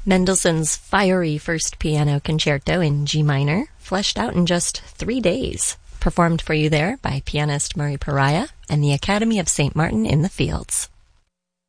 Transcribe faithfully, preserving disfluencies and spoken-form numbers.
Mendelssohn's fiery first piano concerto in G minor, fleshed out in just three days. Performed for you there by pianist Murray Pariah and the Academy of Saint Martin in the Fields.